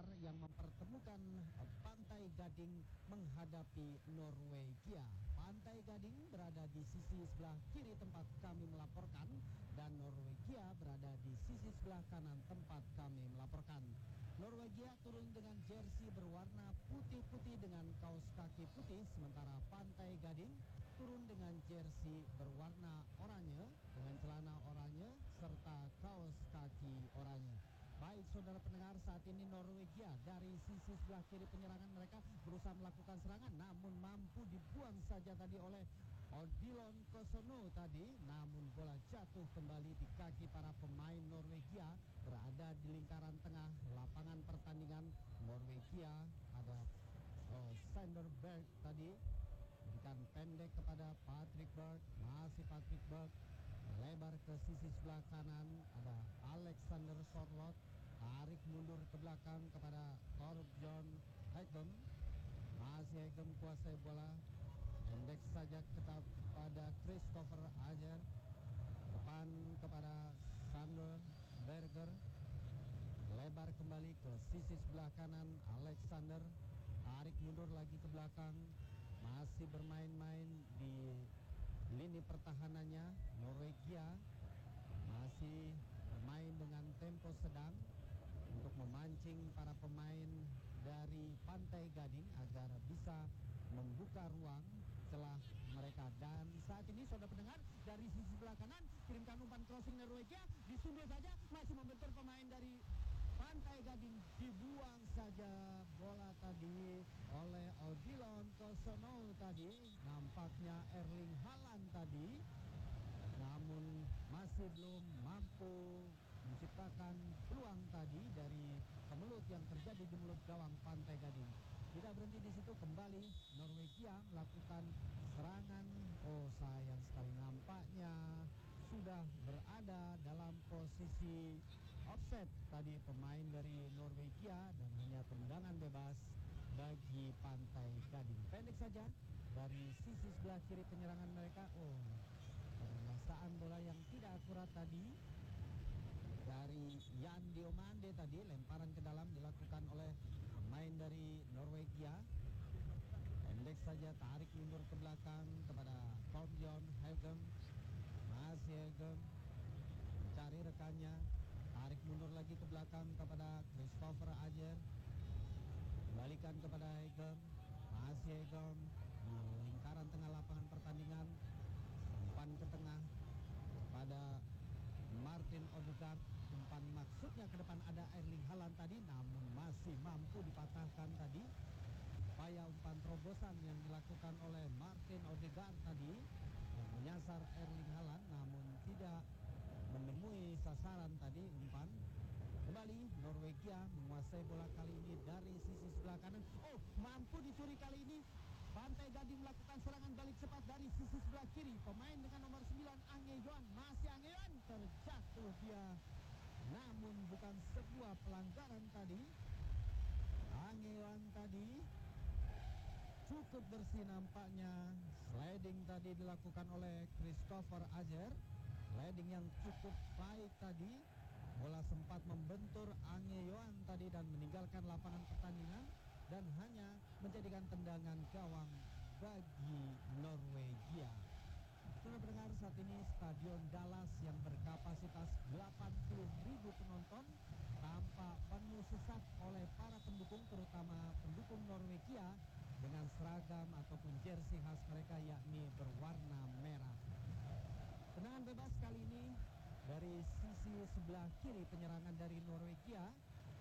yang mempertemukan Pantai Gading menghadapi Norwegia. Pantai Gading berada di sisi sebelah kiri tempat kami melaporkan dan Norwegia berada di sisi sebelah kanan tempat kami melaporkan. Norwegia turun dengan jersey berwarna putih-putih dengan kaos kaki putih, sementara Pantai Gading turun dengan jersey berwarna oranye dengan celana oranye serta kaos kaki oranye. Baik saudara pendengar, saat ini Norwegia dari sisi sebelah kiri penyerangan mereka berusaha melakukan serangan, namun mampu dibuang saja tadi oleh Odilon Kosono tadi, namun bola jatuh kembali di kaki para pemain Norwegia. Berada di lingkaran tengah lapangan pertandingan Norwegia ada Sanderberg tadi, berikan pendek kepada Patrick Berg, masih Patrick Berg lebar ke sisi sebelah kanan ada Alexander Sorloth, tarik mundur ke belakang kepada Torbjörn Hegem, masih Hegem kuasai bola, pendek saja kepada Christopher Ajer, depan kepada Sander Berger, lebar kembali ke sisi sebelah kanan Alexander, tarik mundur lagi ke belakang, masih bermain-main di lini pertahanannya. Norwegia masih bermain dengan tempo sedang untuk memancing para pemain dari Pantai Gading agar bisa membuka ruang celah mereka. Dan saat ini saudara pendengar, dari sisi sebelah kanan kirimkan umpan crossing Norwegia, disundul saja, masih membentur pemain dari Pantai Gading, dibuang saja bola tadi oleh Odilon Kosono tadi. Nampaknya Erling Haaland tadi, namun masih belum mampu menciptakan peluang tadi dari kemelut yang terjadi di mulut gawang Pantai Gading. Tidak berhenti di situ, kembali Norwegia melakukan serangan. Oh sayang sekali, nampaknya sudah berada dalam posisi offset tadi pemain dari Norwegia dan hanya tendangan bebas bagi Pantai Gading. Pendek saja dari sisi sebelah kiri penyerangan mereka. Oh, penguasaan bola yang tidak akurat tadi dari Jan Diomande tadi, lemparan ke dalam dilakukan oleh pemain dari Norwegia. Pendek saja, tarik mundur ke belakang kepada Torbjörn Hegem, masih Hegem mencari rekannya, tarik mundur lagi ke belakang kepada Christopher Ajer, kembalikan kepada Hegem, masih Hegem di lingkaran tengah lapangan pertandingan, umpan ke tengah pada Martin Odegaard, umpan maksudnya ke depan ada Erling Haaland tadi, namun masih mampu dipatahkan tadi. Upaya umpan terobosan yang dilakukan oleh Martin Odegaard tadi yang menyasar Erling Haaland, namun tidak menemui sasaran tadi umpan. Kembali Norwegia menguasai bola kali ini dari sisi sebelah kanan. Oh, mampu dicuri kali ini. Pantai Gading melakukan serangan balik cepat dari sisi sebelah kiri. Pemain dengan nomor 9 Ange Johan, masih Ange Johan, terjatuh dia, namun bukan sebuah pelanggaran tadi. Ange Johan tadi cukup bersih nampaknya. Sliding tadi dilakukan oleh Christopher Ajer, sliding yang cukup baik tadi. Bola sempat membentur Ange Johan tadi dan meninggalkan lapangan pertandingan dan hanya menjadikan tendangan gawang bagi Norwegia. Saudara pendengar, saat ini Stadion Dallas yang berkapasitas 80.000 penonton tampak penuh sesak oleh para pendukung, terutama pendukung Norwegia dengan seragam ataupun jersey khas mereka yakni berwarna merah. Tendangan bebas kali ini dari sisi sebelah kiri penyerangan dari Norwegia.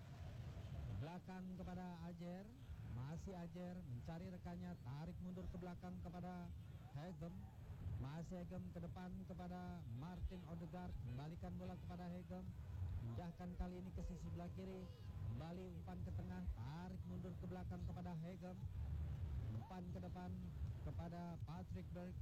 Belakang kepada Ajer, masih Ajer mencari rekannya, tarik mundur ke belakang kepada Hegem, masih Hegem ke depan kepada Martin Odegaard, kembalikan bola kepada Hegem, pindahkan kali ini ke sisi sebelah kiri, kembali umpan ke tengah, tarik mundur ke belakang kepada Hegem, umpan ke depan kepada Patrick Berg,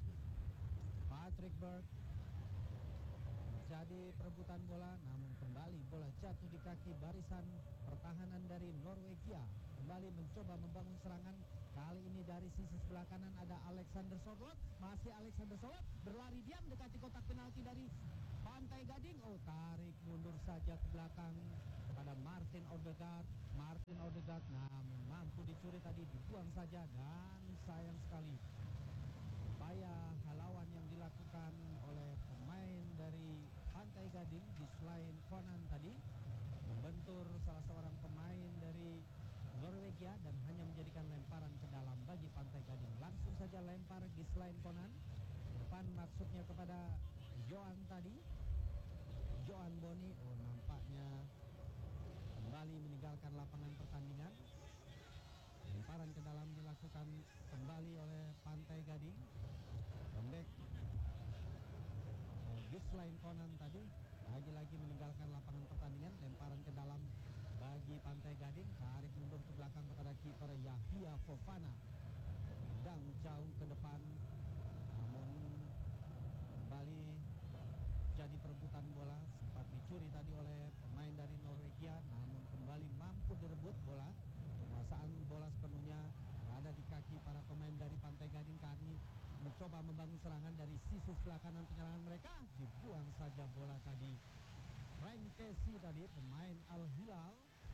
jadi perebutan bola, namun kembali bola jatuh di kaki barisan pertahanan dari Norwegia. Kembali mencoba membangun serangan, kali ini dari sisi sebelah kanan ada Alexander Sorloth, masih Alexander Sorloth berlari diam dekati kotak penalti dari Pantai Gading. Oh, tarik mundur saja ke belakang kepada Martin Odegaard Stuttgart, namun mampu dicuri tadi, dibuang saja dan sayang sekali upaya halauan yang dilakukan oleh pemain dari Pantai Gading di selain Conan tadi membentur salah seorang pemain dari Norwegia dan hanya menjadikan lemparan ke dalam bagi Pantai Gading. Langsung saja lempar di selain Conan depan, maksudnya kepada Johan tadi, Johan Boni. Oh, nampaknya kembali meninggalkan lapangan pertandingan. Lemparan ke dalam dilakukan kembali oleh Pantai Gading. Pendek Gislain Conan tadi lagi-lagi meninggalkan lapangan pertandingan. Lemparan ke dalam bagi Pantai Gading, tarik mundur ke belakang kepada kiper Yahya Fofana. Sedang jauh ke depan, namun kembali jadi perebutan bola. Sempat dicuri tadi oleh pemain dari Norwegia, namun kembali mampu direbut bola. Penguasaan bola sepenuhnya ada di kaki para pemain dari Pantai Gading. Kami mencoba membangun serangan dari sisi sebelah kanan penyerangan mereka. Dibuang saja bola tadi. Frank Casey tadi, pemain Al Hilal,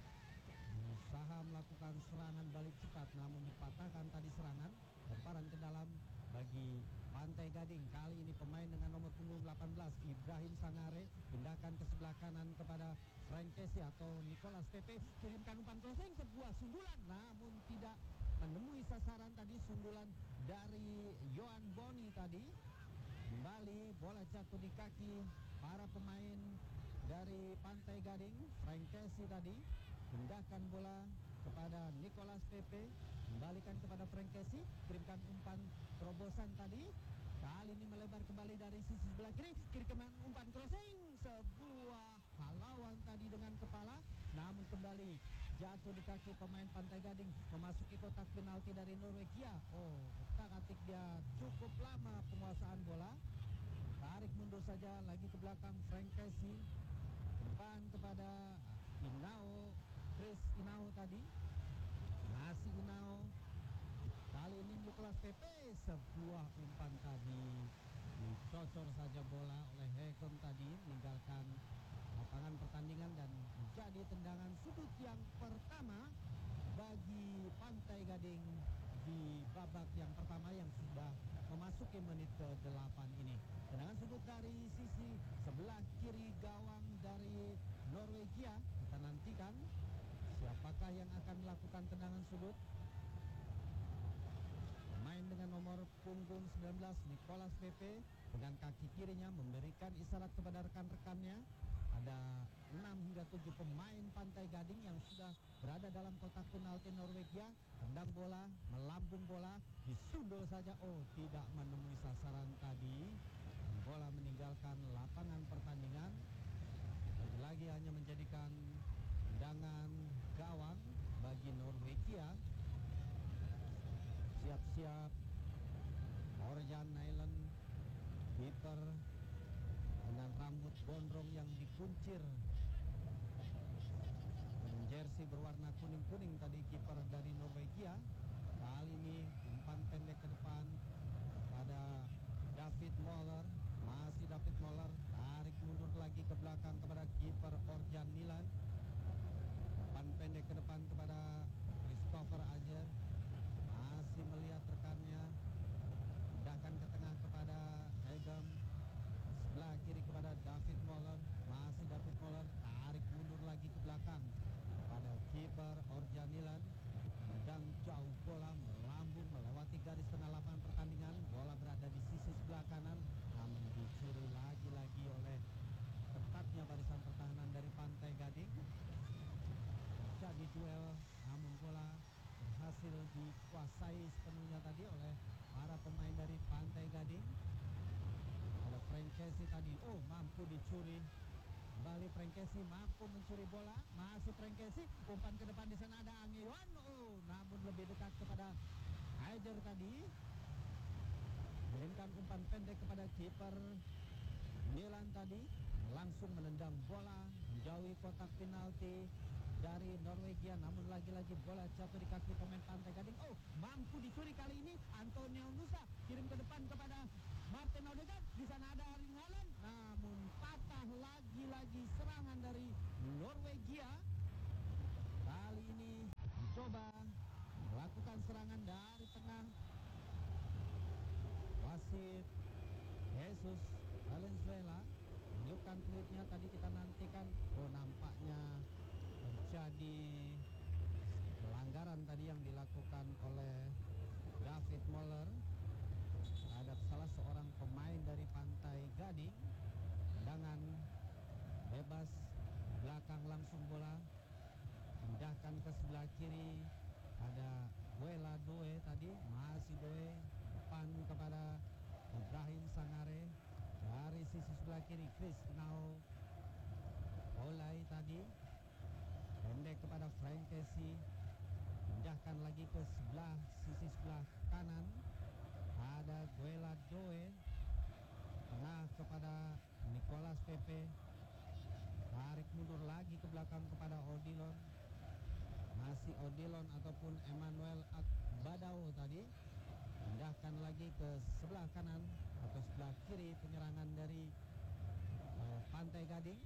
berusaha melakukan serangan balik cepat, namun dipatahkan tadi serangan. Lemparan ke dalam bagi Pantai Gading. Kali ini pemain dengan nomor punggung 18 Ibrahim Sangare pindahkan ke sebelah kanan kepada Frank Casey atau Nicolas Pepe. Kirimkan umpan crossing, sebuah sundulan, namun tidak menemui sasaran tadi. Sundulan dari Johan Boni tadi. Kembali bola jatuh di kaki para pemain dari Pantai Gading. Frank Casey tadi pindahkan bola kepada Nicolas Pepe, kembalikan kepada Frank Casey, kirimkan umpan terobosan tadi. Kali ini melebar kembali dari sisi sebelah kiri, kirimkan umpan crossing, sebuah halauan tadi dengan kepala, namun kembali jatuh di kaki pemain Pantai Gading. Memasuki kotak penalti dari Norwegia. Oh, otak-atik dia cukup lama penguasaan bola. Tarik mundur saja lagi ke belakang Frank Casey, depan kepada Inao, Chris Inao tadi. Masih Inao. Kali ini Nicolas Pepe, sebuah umpan tadi dicocor saja bola oleh Hekon tadi, meninggalkan lapangan pertandingan dan menjadi tendangan sudut yang pertama bagi Pantai Gading di babak yang pertama yang sudah memasuki menit ke-8 ini. Tendangan sudut dari sisi sebelah kiri gawang dari Norwegia. Kita nantikan siapakah yang akan melakukan tendangan sudut. Pemain dengan nomor punggung 19 Nicolas Pepe dengan kaki kirinya memberikan isyarat kepada rekan-rekannya. Ada 6 hingga 7 pemain Pantai Gading yang sudah berada dalam kotak penalti Norwegia. Tendang bola, melambung bola, disundul saja. Oh, tidak menemui sasaran tadi. Bola meninggalkan lapangan pertandingan. Lagi-lagi hanya menjadikan tendangan gawang bagi Norwegia. Siap-siap Orjan Nyland, kiper dengan rambut gondrong yang dikuncir, dengan jersey berwarna kuning-kuning tadi, kiper dari Norwegia. Kali ini umpan pendek ke depan pada David Moller. Masih David Moller, tarik mundur lagi ke belakang kepada kiper Orjan Nyland. Umpan pendek ke depan kepada Christopher Ajer. Masih melihat rekannya, pindahkan ke tengah kepada Hegem. Sebelah kiri kepada David Moller. Masih David Moller, tarik mundur lagi ke belakang pada kiper Orjan Nyland. Dan jauh bola melambung melewati garis tengah lapangan pertandingan. Bola berada di sisi sebelah kanan, namun dicuri lagi-lagi oleh ketatnya barisan pertahanan dari Pantai Gading. Jadi duel, namun bola berhasil dikuasai sepenuhnya tadi oleh para pemain dari Pantai Gading. Ada Frank Casey tadi, oh mampu dicuri. Kembali Frank Casey mampu mencuri bola. Masih Frank Casey, umpan ke depan, di sana ada Angewan. Oh, namun lebih dekat kepada Aider tadi. Kirimkan umpan pendek kepada kiper Milan tadi, langsung menendang bola menjauhi kotak penalti dari Norwegia, namun lagi-lagi bola jatuh di kaki pemain Pantai Gading. Oh, mampu dicuri kali ini Antonio Nusa, kirim ke depan kepada Martin Odegaard. Di sana ada Erling Haaland, namun patah lagi-lagi serangan dari Norwegia. Kali ini serangan dari tengah. Wasit Jesus Valenzuela menunjukkan tweetnya tadi kita nantikan. Oh, nampaknya terjadi pelanggaran tadi yang dilakukan oleh David Moller terhadap salah seorang pemain dari Pantai Gading. Tendangan bebas belakang, langsung bola pindahkan ke sebelah kiri. Ada Wela Doe tadi, masih Doe depan kepada Ibrahim Sangare. Dari sisi sebelah kiri Chris Nao Olay tadi pendek kepada Frank Casey, pindahkan lagi ke sebelah sisi sebelah kanan. Ada Guela Doe, tengah kepada Nicolas Pepe, tarik mundur lagi ke belakang kepada Odilon. Masih Odilon ataupun Emmanuel Akbadao tadi, pindahkan lagi ke sebelah kanan atau sebelah kiri penyerangan dari Pantai Gading.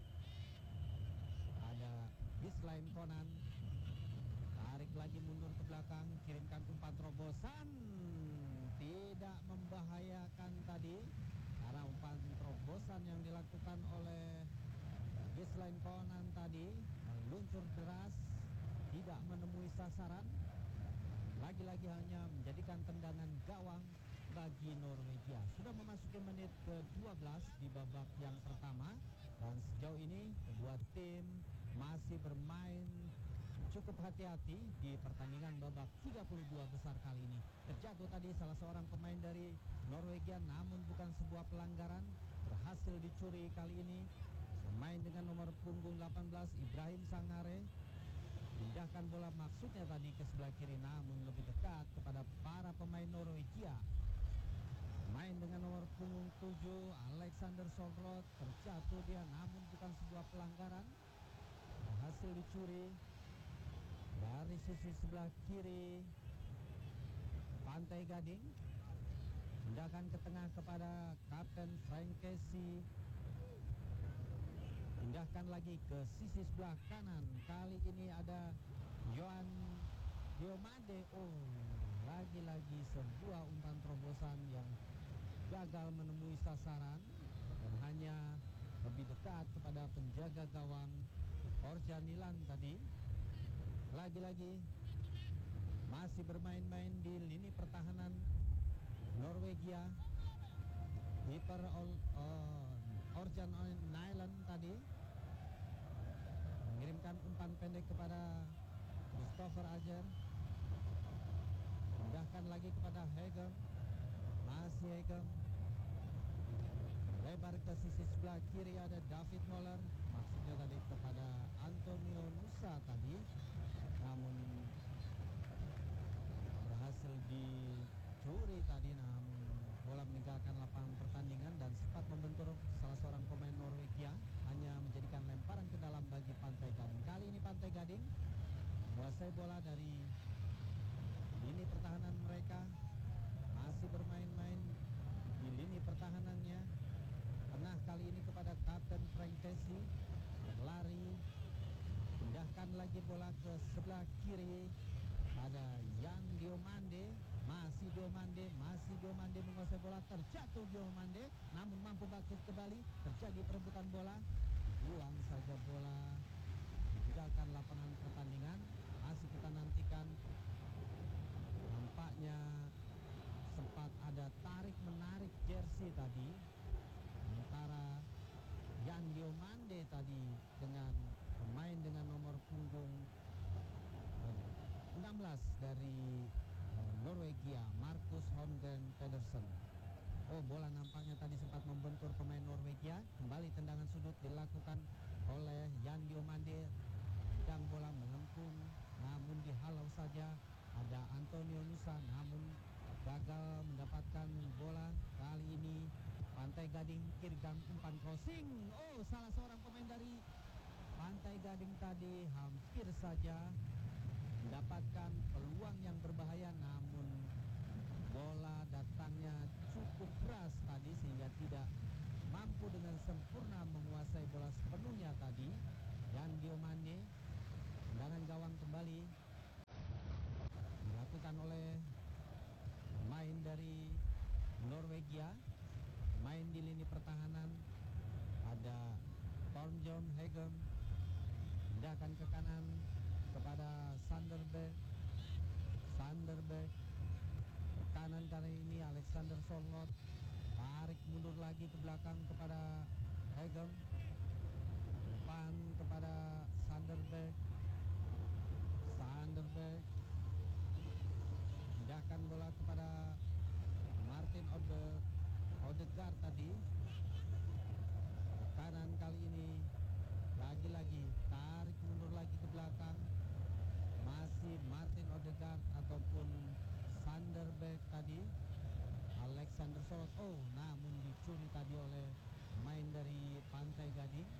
Ada Bislaim Konan, tarik lagi mundur ke belakang, kirimkan umpan terobosan, tidak membahayakan tadi karena umpan terobosan yang dilakukan oleh Bislaim Konan tadi meluncur deras, tidak menemui sasaran. Lagi-lagi hanya menjadikan tendangan gawang bagi Norwegia. Sudah memasuki menit ke-12 di babak yang pertama, dan sejauh ini kedua tim masih bermain cukup hati-hati di pertandingan babak 32 besar kali ini. Terjatuh tadi salah seorang pemain dari Norwegia, namun bukan sebuah pelanggaran, berhasil dicuri kali ini. Pemain dengan nomor punggung 18 Ibrahim Sangare pindahkan bola maksudnya tadi ke sebelah kiri, namun lebih dekat kepada para pemain Norwegia. Pemain dengan nomor punggung 7 Alexander Solrod terjatuh dia, namun bukan sebuah pelanggaran, berhasil dicuri. Dari sisi sebelah kiri Pantai Gading, pindahkan ke tengah kepada Kapten Frank Casey, pindahkan lagi ke sisi sebelah kanan. Kali ini ada Johan Diomande. Oh, lagi-lagi sebuah umpan terobosan yang gagal menemui sasaran dan hanya lebih dekat kepada penjaga gawang Orjanilan tadi. Lagi-lagi masih bermain-main di lini pertahanan Norwegia. Kiper Orjan Nyland tadi mengirimkan umpan pendek kepada Christopher Ajer, pindahkan lagi kepada Hegem. Masih Hegem, lebar ke sisi sebelah kiri ada David Moller, maksudnya tadi kepada Antonio Nusa tadi, namun berhasil dicuri tadi, namun bola meninggalkan lapangan pertandingan dan sempat membentur salah seorang pemain Norwegia, hanya menjadikan lemparan ke dalam bagi Pantai Gading. Kali ini Pantai Gading menguasai bola dari lini pertahanan mereka, masih bermain-main di lini pertahanannya. Tengah kali ini kepada Kapten Frank Casey, berlari, pindahkan lagi bola ke sebelah kiri. Ada Jan Diomande, masih Diomande menguasai bola, terjatuh Diomande, namun mampu bangkit kembali. Terjadi perebutan bola, buang saja bola, tinggalkan lapangan pertandingan. Masih kita nantikan, nampaknya sempat ada tarik menarik jersey tadi antara Jan Diomande tadi dengan pemain dengan nomor punggung 16 dari Norwegia, Markus Holmgren Pedersen. Oh, bola nampaknya tadi sempat membentur pemain Norwegia. Kembali tendangan sudut dilakukan oleh Jan Diomande. Dan bola melengkung, namun dihalau saja. Ada Antonio Nusa, namun gagal mendapatkan bola. Kali ini Pantai Gading kirimkan umpan crossing. Oh, salah seorang pemain dari Pantai Gading tadi hampir saja mendapatkan peluang yang berbahaya, namun bola datangnya cukup keras tadi sehingga tidak mampu dengan sempurna menguasai bola sepenuhnya tadi. Dan Diomande, tendangan gawang kembali dilakukan oleh Norwegia. Main di lini pertahanan ada Tornjon Hegem, pindahkan ke kanan kepada Sanderberg. Kanan kali ini Alexander Sorloth, tarik mundur lagi ke belakang kepada Hegem, depan kepada Sanderberg, pindahkan bola kepada Martin Odegaard tadi. Kanan kali ini lagi-lagi tarik mundur lagi ke belakang, masih Martin Odegaard ataupun Sanderberg tadi. Alexander Sorloth, namun dicuri tadi oleh main dari Pantai Gading.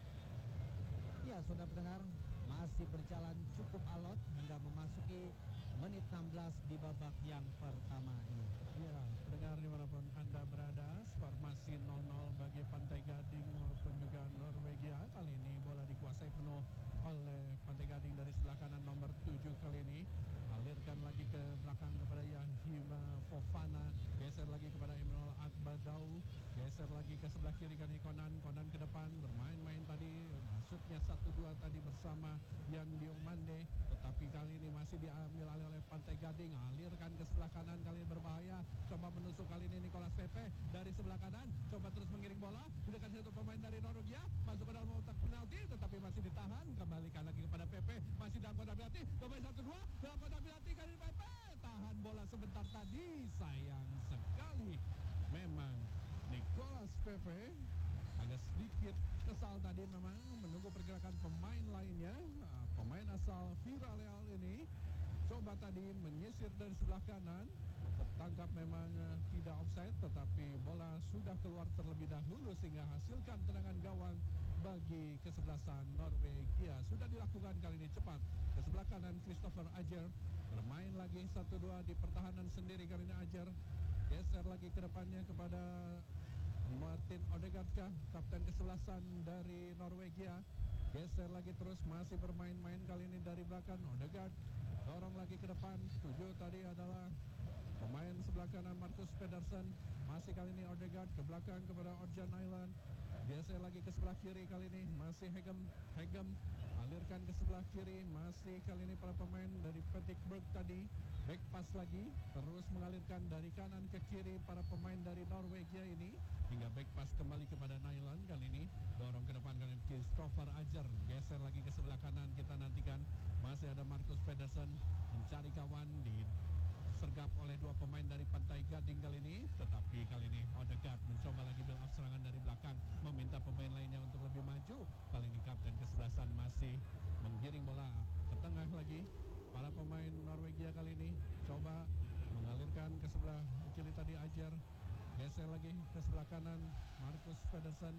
Ya, saudara pendengar, masih berjalan cukup alot hingga memasuki menit 16 di babak yang pertama ini. Ya, pendengar dimanapun Anda berada, skor masih 0-0 bagi Pantai Gading maupun juga Norwegia. Kali ini bola dikuasai penuh oleh Pantai Gading dari sebelah kanan nomor 7 kali ini. Alirkan lagi ke belakang kepada Yahima Fofana, geser lagi kepada Emmanuel Akbadau, geser lagi ke sebelah kiri kali Konan ke depan, bermain-main tadi, masuknya 1-2 tadi bersama Yang Diomande, tetapi kali ini masih diambil alih oleh Pantai Gading. Alirkan ke sebelah kanan, kali ini berbahaya, coba menusuk kali ini Nicolas Pepe dari sebelah kanan, coba terus mengiring bola, mendekat satu pemain dari Norwegia, masuk ke dalam kotak penalti, tetapi masih ditahan, kembalikan lagi kepada Pepe, masih dalam kotak penalti, pemain 1-2, dalam kotak penalti kali ini Pepe, tahan bola sebentar tadi, sayang sekali, memang Nicolas Pepe agak sedikit kesal tadi memang menunggu pergerakan pemain lainnya. Pemain asal Villarreal ini coba tadi menyisir dari sebelah kanan, tertangkap memang tidak offside, tetapi bola sudah keluar terlebih dahulu sehingga hasilkan tendangan gawang bagi kesebelasan Norwegia. Sudah dilakukan kali ini cepat ke sebelah kanan. Christopher Ajer bermain lagi 1-2 di pertahanan sendiri kali ini. Ajer geser lagi ke depannya kepada Martin Odegaard, kapten kesebelasan dari Norwegia. Geser lagi terus, masih bermain-main kali ini dari belakang. Odegaard dorong lagi ke depan. 7 tadi adalah pemain sebelah kanan Marcus Pedersen. Masih kali ini Odegaard ke belakang kepada Orjan Island. Geser lagi ke sebelah kiri kali ini masih Hegem alirkan ke sebelah kiri, masih kali ini para pemain dari Petikburg tadi. Back pass lagi, terus mengalirkan dari kanan ke kiri para pemain dari Norwegia ini, hingga back pass kembali kepada Nyland. Kali ini dorong ke depan kali ini Christopher Ajer, geser lagi ke sebelah kanan. Kita nantikan masih ada Marcus Pedersen mencari kawan, disergap oleh 2 pemain dari Pantai Gading kali ini, tetapi kali ini Odegaard mencoba lagi build up serangan dari belakang, meminta pemain lainnya untuk lebih maju. Kali ini kapten kesebelasan masih menggiring bola ke tengah lagi. Para pemain Norwegia kali ini coba mengalirkan ke sebelah kiri tadi Ajer, geser lagi ke sebelah kanan Marcus Pedersen,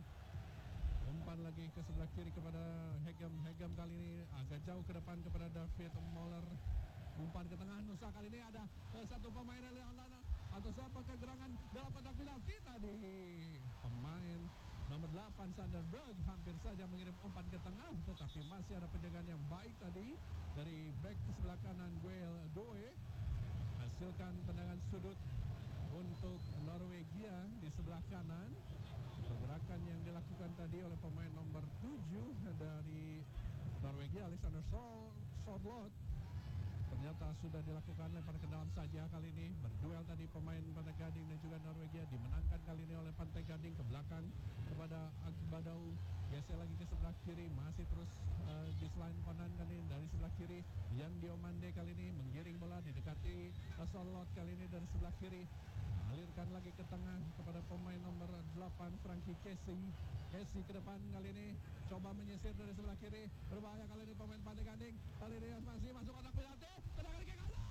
umpan lagi ke sebelah kiri kepada Hegem kali ini agak jauh ke depan kepada David Moller, umpan ke tengah. Nusa kali ini ada satu pemain Leonana atau siapa kegerangan dalam kotak penalti tadi. Pemain nomor 8 Sanderberg hampir saja mengirim umpan ke tengah, tetapi masih ada penjagaan yang baik tadi dari back ke sebelah kanan Guel Doe, hasilkan tendangan sudut untuk Norwegia di sebelah kanan. Pergerakan yang dilakukan tadi oleh pemain nomor 7 dari Norwegia Alexander Sorloth ternyata sudah dilakukan lempar ke dalam saja. Kali ini berduel tadi pemain Pantai Gading dan juga Norwegia, dimenangkan kali ini oleh Pantai Gading ke belakang kepada Akbadau, geser lagi ke sebelah kiri, masih terus di selain Konan kali ini dari sebelah kiri. Yang Diomande kali ini menggiring bola, didekati Sorloth kali ini dari sebelah kiri, alirkan lagi ke tengah kepada pemain nomor 8 Frankie Casey ke depan kali ini, coba menyisir dari sebelah kiri, berbahaya kali ini pemain Pantai Gading. Kali ini masih masuk kotak penalti, tendangan ke kanan.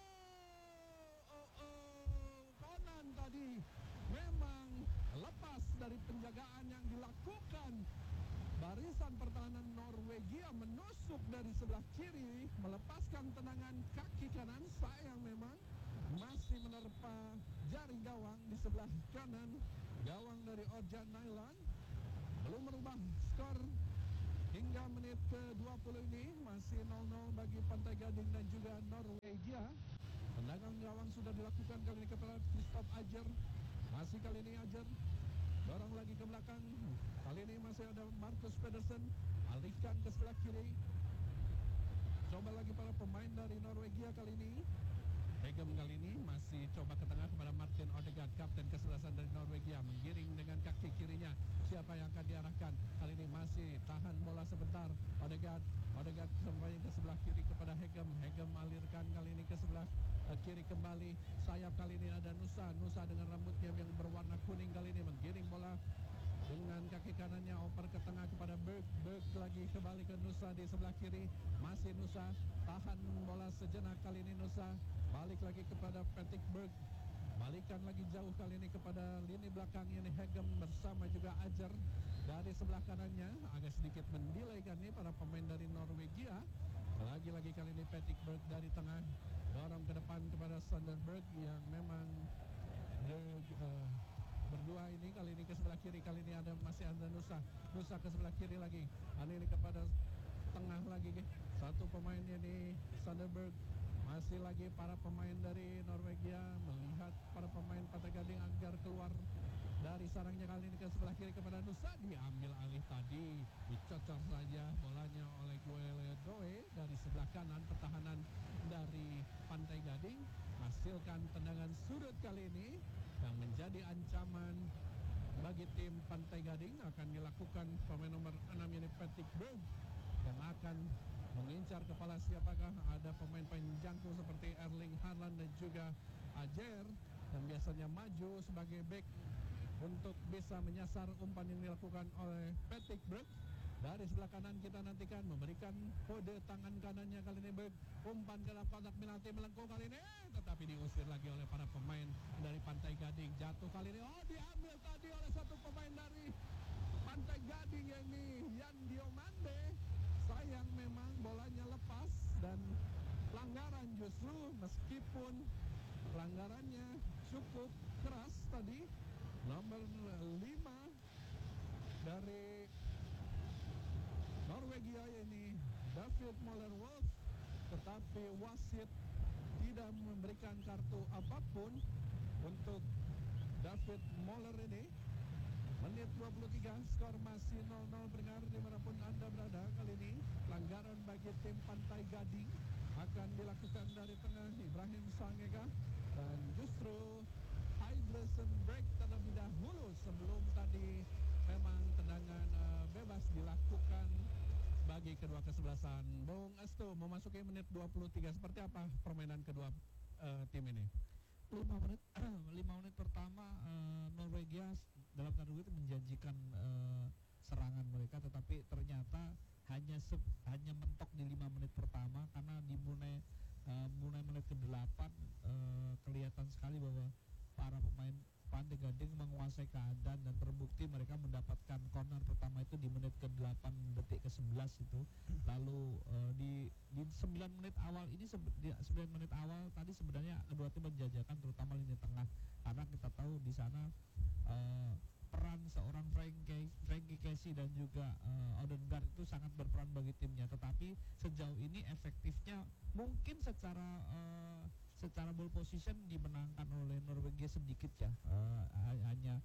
Konan tadi memang lepas dari penjagaan yang dilakukan. Barisan pertahanan Norwegia menusuk dari sebelah kiri, melepaskan tendangan kaki kanan. Sayang memang masih menerpa jaring gawang di sebelah kanan gawang dari Orjan Nyland. Belum merubah skor hingga menit ke-20 ini, masih 0-0 bagi Pantai Gading dan juga Norwegia. Tendangan gawang sudah dilakukan kali ini kepada Christopher Ajer. Masih kali ini Ajer dorong lagi ke belakang. Kali ini masih ada Marcus Pedersen, alihkan ke sebelah kiri. Coba lagi para pemain dari Norwegia kali ini. Hegem kali ini masih coba ke tengah kepada Martin Odegaard, kapten kesebelasan dari Norwegia, menggiring dengan kaki kirinya. Siapa yang akan diarahkan? Kali ini masih tahan bola sebentar. Odegaard kembali ke sebelah kiri kepada Hegem. Hegem alirkan kali ini ke sebelah kiri kembali. Sayap kali ini ada Nusa dengan rambutnya yang berwarna kuning kali ini menggiring bola dengan kaki kanannya, oper ke tengah kepada Berg lagi kembali ke Nusa di sebelah kiri. Masih Nusa, tahan bola sejenak kali ini Nusa. Balik lagi kepada Patrick Berg. Balikan lagi jauh kali ini kepada lini belakang ini Hegem bersama juga Ajer. Dari sebelah kanannya agak sedikit mendelay kan ini para pemain dari Norwegia. Lagi-lagi kali ini Patrick Berg dari tengah dorong ke depan kepada Sanderberg yang memang berdua ini. Kali ini ke sebelah kiri, kali ini masih ada Nusa ke sebelah kiri lagi. Kali ini kepada tengah lagi satu pemainnya di Sanderberg. Masih lagi para pemain dari Norwegia melihat para pemain Pantai Gading agar keluar dari sarangnya. Kali ini ke sebelah kiri kepada Nusa, diambil alih tadi, dicocor saja bolanya oleh Guele Doe. Dari sebelah kanan pertahanan dari Pantai Gading hasilkan tendangan sudut kali ini yang menjadi ancaman bagi tim Pantai Gading. Akan dilakukan pemain nomor 6 ini Patrick Berg yang akan mengincar kepala siapakah. Ada pemain penjangkau seperti Erling Haaland dan juga Ajer yang biasanya maju sebagai back untuk bisa menyasar umpan yang dilakukan oleh Patrick Berg. Dari sebelah kanan kita nantikan memberikan kode tangan kanannya kali ini Berg, umpan ke dalam kotak penalti melengkung kali ini, tetapi diusir lagi oleh para pemain dari Pantai Gading. Jatuh kali ini, diambil tadi oleh satu pemain dari Pantai Gading ini Yan Diomande. Sayang memang bolanya lepas dan pelanggaran justru, meskipun pelanggarannya cukup keras tadi. Nomor 5 dari Norwegia ini David Moller-Wolf, tetapi wasit tidak memberikan kartu apapun untuk David Moller ini. Menit 23, skor masih 0-0 pendengar dimanapun Anda berada. Kali ini pelanggaran bagi tim Pantai Gading akan dilakukan dari tengah Ibrahim Sangega, dan justru Hydresen break terlebih dahulu sebelum tadi memang tendangan bebas dilakukan bagi kedua kesebelasan. Bung Estu, memasuki menit 23, seperti apa permainan kedua tim ini? 5 menit pertama Norwegia dalam tanda kutip menjanjikan serangan mereka, tetapi ternyata hanya mentok di 5 menit pertama, karena dimulai menit ke-8 kelihatan sekali bahwa para pemain Pantai Gading menguasai keadaan dan terbukti mereka mendapatkan corner pertama itu di menit ke-8 detik ke-11 itu. Lalu di 9 menit awal ini 9 menit awal tadi sebenarnya kedua tim menjajakan terutama lini tengah, karena kita tahu di sana peran seorang Frankie Casey dan juga Odegaard itu sangat berperan bagi timnya, tetapi sejauh ini efektifnya mungkin secara ball position dimenangkan oleh Norwegia sedikit ya, hanya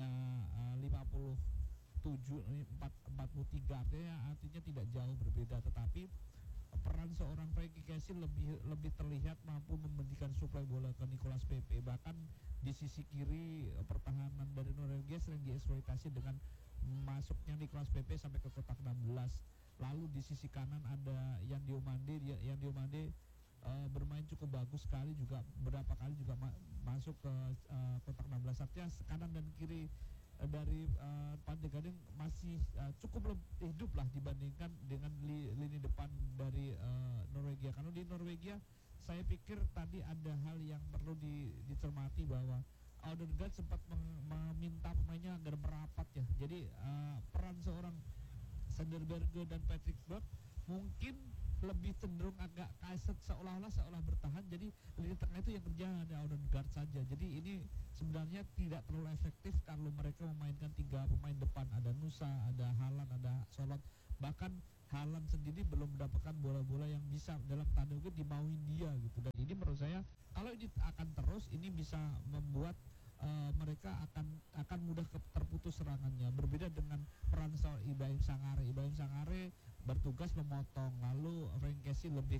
43, artinya tidak jauh berbeda, tetapi peran seorang Frankie Casey lebih terlihat mampu memberikan suplai bola ke Nicolas Pepe. Bahkan di sisi kiri pertahanan dari Norwegia sering dieksploitasi dengan masuknya Nicolas Pepe sampai ke kotak 16. Lalu di sisi kanan ada Yan Diomande bermain cukup bagus sekali, juga beberapa kali juga masuk ke kotak 16. Artinya kanan dan kiri dari Pantai Gading masih cukup hidup lah dibandingkan dengan lini depan dari Norwegia. Karena di Norwegia saya pikir tadi ada hal yang perlu dicermati, bahwa Odegaard sempat meminta pemainnya agar merapat ya. Jadi peran seorang Sanderberge dan Patrick Berg mungkin lebih cenderung agak kaset seolah bertahan, jadi lini tengah itu yang kerja ada Odegaard saja. Jadi ini sebenarnya tidak terlalu efektif kalau mereka memainkan 3 pemain depan, ada Nusa, ada Haaland, ada Solot. Bahkan Haaland sendiri belum mendapatkan bola-bola yang bisa dalam tanda kutip dimauin dia gitu. Dan ini menurut saya kalau ini akan terus, ini bisa membuat mereka akan mudah terputus serangannya. Berbeda dengan peran Ibrahim Sangare. Ibrahim Sangare bertugas memotong, lalu Frank Casey lebih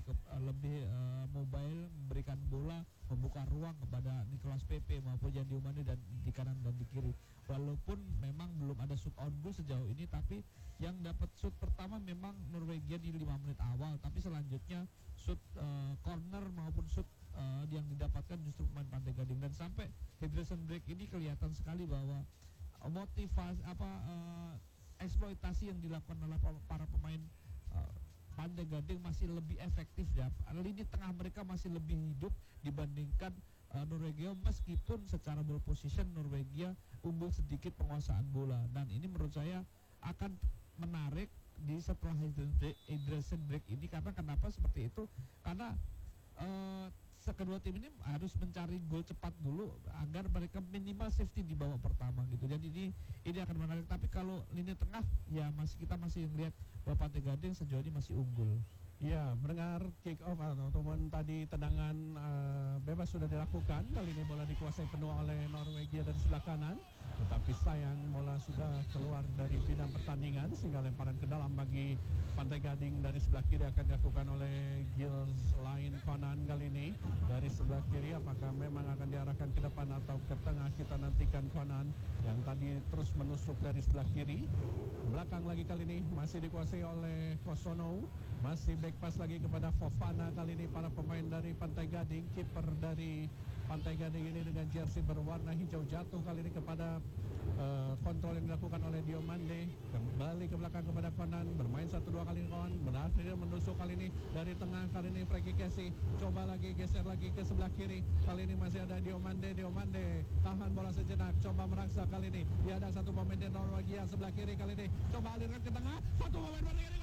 mobile, memberikan bola, membuka ruang kepada Nicolas Pepe maupun Jan Diomande dan di kanan dan di kiri. Walaupun memang belum ada shoot on goal sejauh ini, tapi yang dapat shoot pertama memang Norwegia di 5 menit awal, tapi selanjutnya shoot corner maupun shoot yang didapatkan justru pemain Pantai Gading. Dan sampai hydration break ini kelihatan sekali bahwa motivasi eksploitasi yang dilakukan oleh para pemain Pantai Gading masih lebih efektif ya. Lini tengah mereka masih lebih hidup dibandingkan Norwegia, meskipun secara ball position Norwegia unggul sedikit penguasaan bola. Dan ini menurut saya akan menarik di setelah hydration break ini. Karena kenapa seperti itu? Karena kedua tim ini harus mencari gol cepat dulu agar mereka minimal safety di babak pertama gitu. Jadi ini akan menarik. Tapi kalau lini tengah ya kita masih melihat bahwa Pantai Gading sejauh ini masih unggul. Ya, mendengar kick off ataupun tadi tendangan bebas sudah dilakukan. Kali ini bola dikuasai penuh oleh Norwegia dari sebelah kanan, tetapi sayang bola sudah keluar dari bidang pertandingan sehingga lemparan ke dalam bagi Pantai Gading. Dari sebelah kiri akan dilakukan oleh Gilles Lain Conan kali ini dari sebelah kiri. Apakah memang akan diarahkan ke depan atau ke tengah, kita nantikan. Conan yang tadi terus menusuk dari sebelah kiri. Belakang lagi kali ini masih dikuasai oleh Kosono. Masih back pass lagi kepada Fofana kali ini para pemain dari Pantai Gading. Kiper dari Pantai Gading ini dengan jersey berwarna hijau jatuh kali ini kepada kontrol yang dilakukan oleh Diomande. Kembali ke belakang kepada Conan, bermain 1-2 kali Conan, berhasil menusuk kali ini dari tengah. Kali ini Frankie Casey coba lagi geser lagi ke sebelah kiri. Kali ini masih ada Diomande tahan bola sejenak, coba merangsak kali ini. Dia ada satu pemain dari Norwegia sebelah kiri kali ini, coba alirkan ke tengah, satu pemain Pantai Gading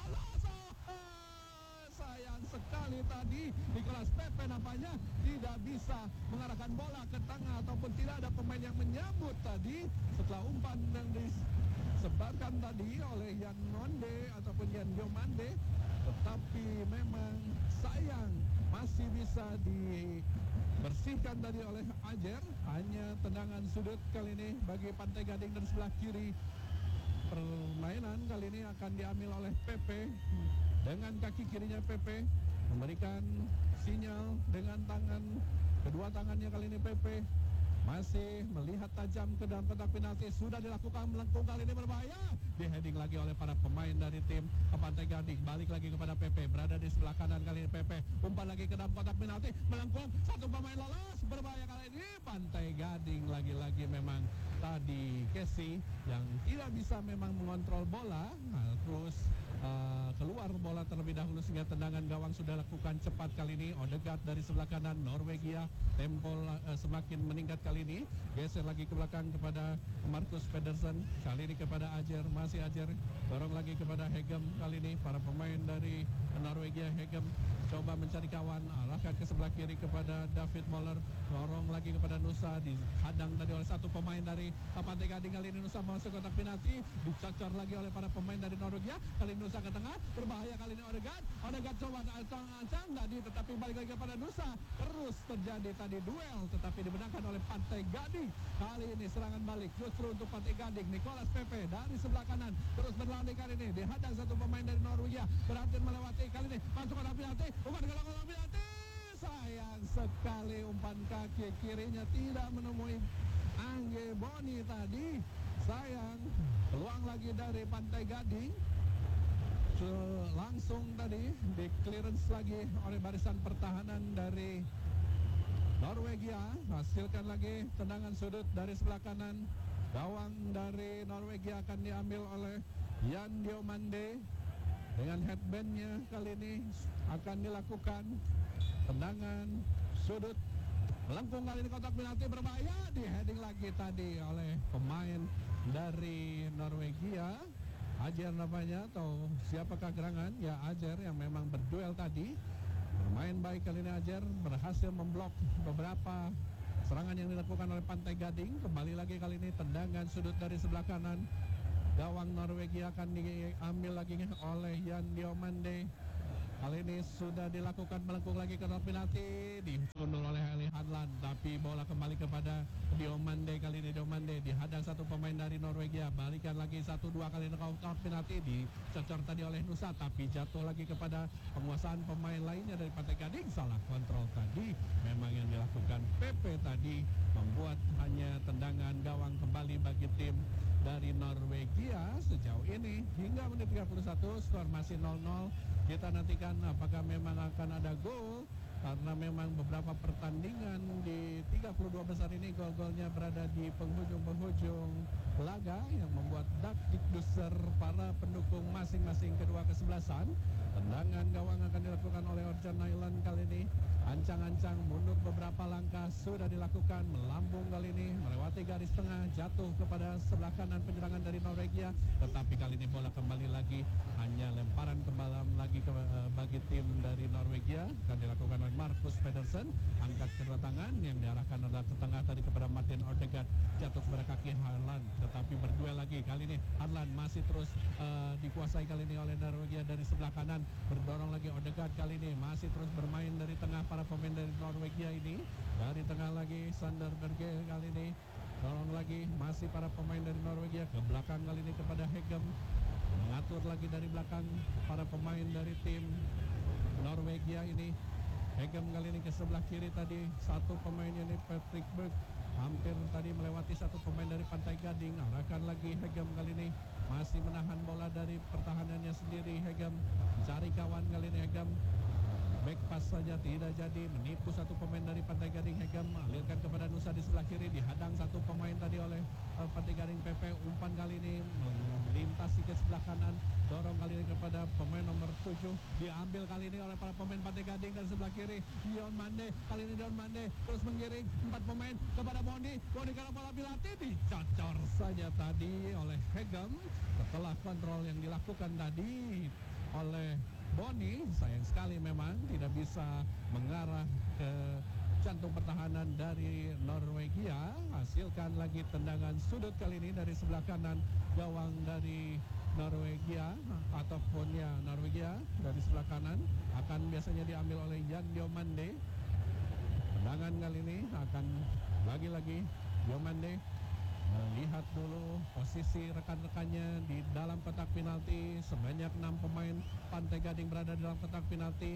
sayang sekali tadi Nicolas Pepe nampaknya tidak bisa mengarahkan bola ke tengah ataupun tidak ada pemain yang menyambut tadi setelah umpan yang disebarkan tadi oleh Jan Monde ataupun Jan Diomande. Tetapi memang sayang masih bisa dibersihkan tadi oleh Ajer. Hanya tendangan sudut kali ini bagi Pantai Gading dan sebelah kiri. Permainan kali ini akan diambil oleh Pepe. Dengan kaki kirinya Pepe memberikan sinyal dengan kedua tangannya kali ini. Pepe masih melihat tajam ke dalam kotak penalti. Sudah dilakukan melengkung kali ini, berbahaya. Di heading lagi oleh para pemain dari tim Pantai Gading. Balik lagi kepada Pepe, berada di sebelah kanan kali ini. Pepe umpan lagi ke dalam kotak penalti, melengkung, satu pemain lolos. Berbahaya kali ini Pantai Gading. Lagi-lagi memang tadi Casey yang tidak bisa memang mengontrol bola. Terus keluar bola terlebih dahulu sehingga tendangan gawang sudah lakukan cepat kali ini. Odegaard dari sebelah kanan Norwegia, tempo semakin meningkat kali ini. Geser lagi ke belakang kepada Marcus Pedersen, kali ini kepada Ajer, masih Ajer, dorong lagi kepada Hegem. Kali ini para pemain dari Norwegia, Hegem coba mencari kawan, arahkan ke sebelah kiri kepada David Moller, dorong lagi kepada Nusa, dihadang tadi oleh satu pemain dari Pantai Gading. Kali ini Nusa masuk kotak penalti, dicocor lagi oleh para pemain dari Norwegia. Kali ini Nusa ke tengah, berbahaya kali ini Odegaard coba ancang tadi, tetapi balik lagi kepada Nusa. Terus terjadi tadi duel, tetapi dimenangkan oleh Pantai Gading. Kali ini serangan balik justru untuk Pantai Gading. Nicolas Pepe dari sebelah kanan terus berlari kali ini, dihadang satu pemain dari Norwegia, berhasil melewati kali ini, masuk kotak penalti, umpan ke kotak penalti. Sayang sekali umpan kaki kirinya tidak menemui Angge Boni tadi. Sayang, peluang lagi dari Pantai Gading. Langsung tadi di clearance lagi oleh barisan pertahanan dari Norwegia. Hasilkan lagi tendangan sudut dari sebelah kanan. Gawang dari Norwegia akan diambil oleh Jan Diomande. Dengan headbandnya kali ini akan dilakukan tendangan sudut, melengkung kali ini kotak penalti, berbahaya. Di heading lagi tadi oleh pemain dari Norwegia, Ajer namanya, atau siapakah gerangan? Ya Ajer yang memang berduel tadi. Bermain baik kali ini Ajer, berhasil memblok beberapa serangan yang dilakukan oleh Pantai Gading. Kembali lagi kali ini tendangan sudut dari sebelah kanan. Gawang Norwegia akan diambil lagi oleh Jan Diomande. Kali ini sudah dilakukan melengkung lagi ke kotak penalti, disundur oleh Eli Hadlan, tapi bola kembali kepada Diomande kali ini Diomande dihadang satu pemain dari Norwegia, balikan lagi 1-2 kali ini kotak penalti dicocor tadi oleh Nusa, tapi jatuh lagi kepada penguasaan pemain lainnya dari Pantai Gading. Salah kontrol tadi memang yang dilakukan PP tadi membuat hanya tendangan gawang kembali bagi tim dari Norwegia. Sejauh ini hingga menit 31 skor masih 0-0. Kita nantikan apakah memang akan ada gol, karena memang beberapa pertandingan di 32 besar ini gol-golnya berada di penghujung-penghujung laga yang membuat dakdikduser para pendukung masing-masing kedua kesebelasan. Tendangan gawang akan dilakukan oleh Orjan Nailan kali ini. Ancang-ancang mundur beberapa langkah sudah dilakukan, melambung kali ini melewati garis tengah, jatuh kepada sebelah kanan penyerangan dari Norwegia. Tetapi kali ini bola kembali lagi, hanya lemparan kembali lagi bagi tim dari Norwegia, akan dilakukan oleh Marcus Pedersen. Angkat kedua tangan yang diarahkan adalah ke tengah tadi kepada Martin Odegaard, jatuh kepada kaki Haaland. Tetapi berduel lagi kali ini Haaland masih terus dikuasai kali ini oleh Norwegia dari sebelah kanan. Berdorong lagi Odegaard kali ini masih terus bermain dari tengah para pemain dari Norwegia ini. Dari tengah lagi Sander Berge kali ini dorong lagi masih para pemain dari Norwegia ke belakang kali ini kepada Hegem, mengatur lagi dari belakang para pemain dari tim Norwegia ini. Hegem kali ini ke sebelah kiri tadi satu pemainnya ini Patrick Berg, hampir tadi melewati satu pemain dari Pantai Gading. Arahkan lagi Hegem kali ini masih menahan bola dari pertahanannya sendiri. Hegem cari kawan kali ini. Hegem back pass saja tidak jadi, menipu satu pemain dari Pantai Gading. Hegem alirkan kepada Nusa di sebelah kiri, dihadang satu pemain tadi oleh Pantai Gading. PP umpan kali ini melintasi ke sebelah kanan, dorong kali ini kepada pemain nomor 7, diambil kali ini oleh para pemain Pantai Gading dari sebelah kiri. Dion Mande kali ini, Dion Mande terus menggiring 4 pemain kepada Bondi karena bola Bilati dicocor saja tadi oleh Hegem setelah kontrol yang dilakukan tadi oleh Boni. Sayang sekali memang tidak bisa mengarah ke jantung pertahanan dari Norwegia. Hasilkan lagi tendangan sudut kali ini dari sebelah kanan gawang dari Norwegia, ataupun ya Norwegia dari sebelah kanan akan biasanya diambil oleh Jan Diomande. Tendangan kali ini akan lagi-lagi Diomande melihat dulu posisi rekan-rekannya di dalam kotak penalti. Sebanyak 6 pemain Pantai Gading berada di dalam kotak penalti.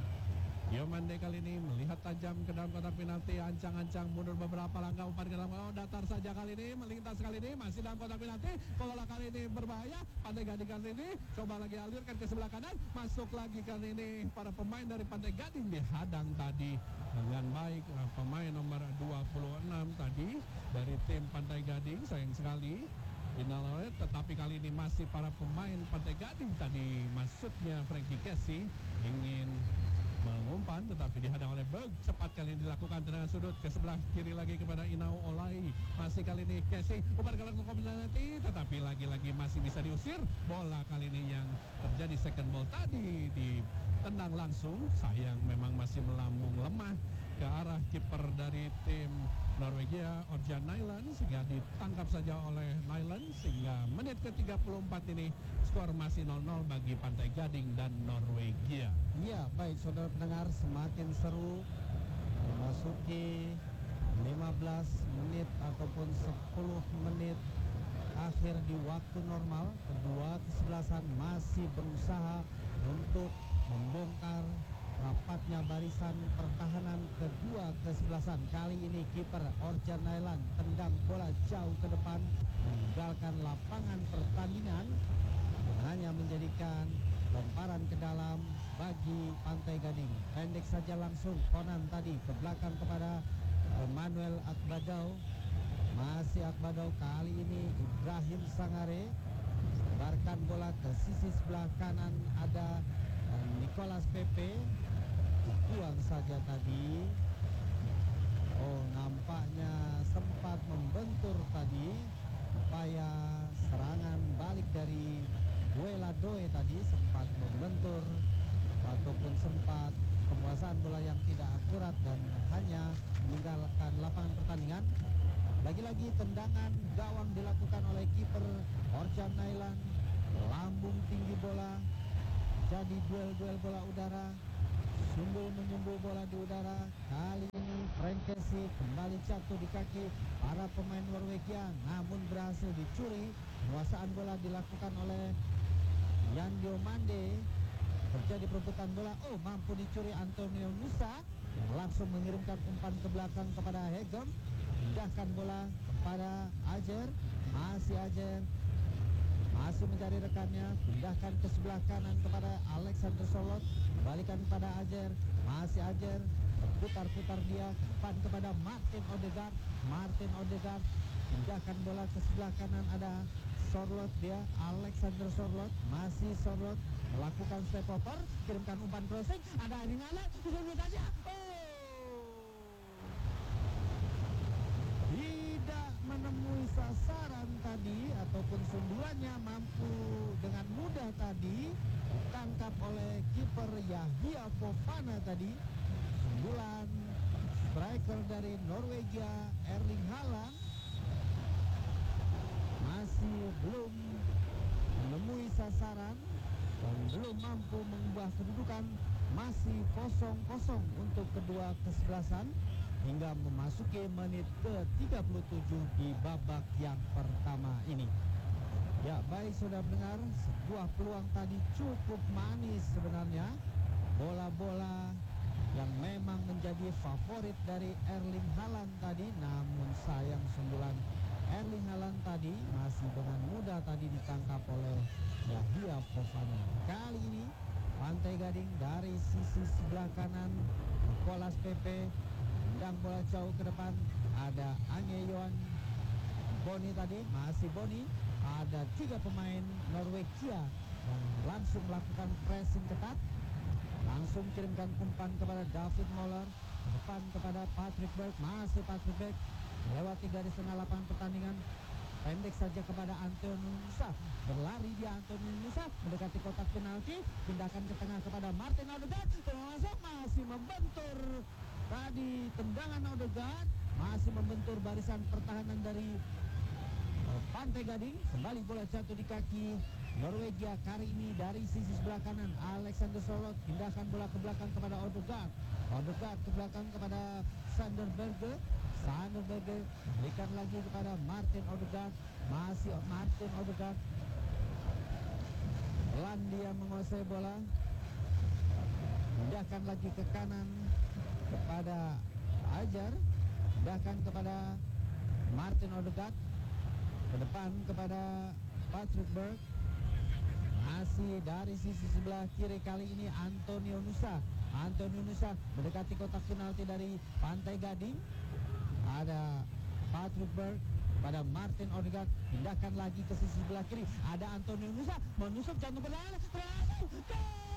Diomande kali ini melihat tajam ke dalam kotak penalti, ancang-ancang mundur beberapa langkah, umpan ke dalam, datar saja kali ini, melintas kali ini, masih dalam kotak penalti. Bola kali ini berbahaya, Pantai Gading kali ini coba lagi alirkan ke sebelah kanan, masuk lagi kali ini para pemain dari Pantai Gading dihadang tadi dengan baik pemain nomor 26 tadi dari tim Pantai Gading. Sayang sekali Inalaret, tetapi kali ini masih para pemain Pantai Gading tadi, maksudnya Frankie Casey ingin mengumpan tetapi dihadang oleh Berg. Cepat kali ini dilakukan tendangan sudut ke sebelah kiri lagi kepada Inau Olai. Masih kali ini Casey umpan ke dalam kombinasi, tetapi lagi-lagi masih bisa diusir. Bola kali ini yang terjadi second ball tadi ditendang langsung. Sayang memang masih melambung lemah ke arah kiper dari tim Norwegia, Orjan Nailan, sehingga ditangkap saja oleh Nailan, sehingga menit ke-34 ini skor masih 0-0 bagi Pantai Gading dan Norwegia. Iya, baik saudara pendengar, semakin seru memasuki 15 menit ataupun 10 menit akhir di waktu normal. Kedua kesebelasan masih berusaha untuk membongkar rapatnya barisan pertahanan kedua kesebelasan. Kali ini kiper Orjan Nailan tendang bola jauh ke depan, meninggalkan lapangan pertandingan, hanya menjadikan lemparan ke dalam bagi Pantai Gading. Pendek saja langsung Konan tadi ke belakang kepada Manuel Akbadau. Masih Akbadau, kali ini Ibrahim Sangare sebarkan bola ke sisi sebelah kanan, ada Nicolas Pepe, buang saja tadi. Oh, nampaknya sempat membentur tadi upaya serangan balik dari Doe tadi, sempat membentur ataupun sempat penguasaan bola yang tidak akurat dan hanya meninggalkan lapangan pertandingan. Lagi-lagi tendangan gawang dilakukan oleh kiper Orjan Nailan, lambung tinggi bola, jadi duel-duel bola udara, sumbul menyumbul bola di udara. Kali ini Frankie Messi kembali jatuh di kaki para pemain Norwegia, namun berhasil dicuri. Penguasaan bola dilakukan oleh Jan Diomande. Terjadi perebutan bola. Oh, mampu dicuri Antonio Nusa yang langsung mengirimkan umpan ke belakang kepada Hegem. Pindahkan bola kepada Ajer. Masih Ajer, masih mencari rekannya. Pindahkan ke sebelah kanan kepada Alexander Sorloth. Balikan kepada Ajer. Masih Ajer, putar-putar dia ke depan kepada Martin Odegaard. Martin Odegaard pindahkan bola ke sebelah kanan, ada Sorloth, dia Alexander Sorloth. Masih Sorloth melakukan step over, kirimkan umpan crossing, ada Erling Haaland, disebut saja. Tidak menemui sasaran tadi, ataupun sundulannya mampu dengan mudah tadi ditangkap oleh kiper Yahya Fofana tadi. Sundulan striker dari Norwegia Erling Haaland masih belum menemui sasaran dan belum mampu mengubah kedudukan. Masih 0-0 untuk kedua kesebelasan hingga memasuki menit ke-37 di babak yang pertama ini. Ya, baik saudara pendengar, sebuah peluang tadi cukup manis sebenarnya. Bola-bola yang memang menjadi favorit dari Erling Haaland tadi, namun sayang sundulan Erling Haaland tadi masih dengan mudah tadi ditangkap oleh Yahya Fofana. Kali ini Pantai Gading dari sisi sebelah kanan, Nicolas Pepe tendang bola jauh ke depan, ada Ange Johan Boni tadi, masih Boni. Ada 3 pemain Norwegia yang langsung melakukan pressing ketat. Langsung kirimkan umpan kepada David Moller, ke depan kepada Patrick Berg. Masih Patrick Berg melewati garis tengah lapangan pertandingan, pendek saja kepada Antonio Nusa. Berlari dia Antonio Nusa mendekati kotak penalti, pindahkan ke tengah kepada Martin Odegaard, termasuk masih membentur tadi tendangan Odegaard, masih membentur barisan pertahanan dari Pantai Gading. Kembali bola jatuh di kaki Norwegia, kali ini dari sisi sebelah kanan. Alexander Sorloth pindahkan bola ke belakang kepada Odegaard. Odegaard ke belakang kepada Sander Berge. Sander Berge berikan lagi kepada Martin Odegaard. Masih Martin Odegaard, pelan dia menguasai bola. Pindahkan lagi ke kanan kepada Ajar. Pindahkan kepada Martin Odegaard. Ke depan kepada Patrick Berg. Masih dari sisi sebelah kiri, kali ini Antonio Nusa. Antonio Nusa mendekati kotak penalti dari Pantai Gading. Ada Patrick Berg pada Martin Odegaard. Pindahkan lagi ke sisi sebelah kiri, ada Antonio Nusa menusuk jantung bola.